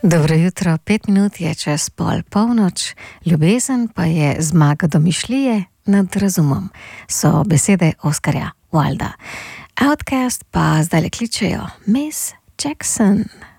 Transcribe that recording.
Dobro jutro, 5 minut je čez polnoč, ljubezen pa je zmaga domišljije nad razumom, so besede Oskarja Wilda. Outcast pa zdaj kličejo Miss Jackson.